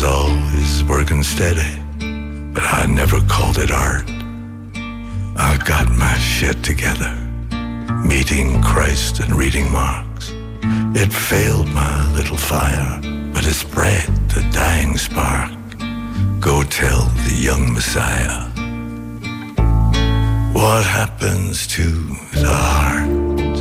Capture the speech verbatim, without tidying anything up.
always working steady, but I never called it art. I got my shit together, meeting Christ and reading Marx. It failed my little fire, but it spread the dying spark. Go tell the young Messiah what happens to the heart.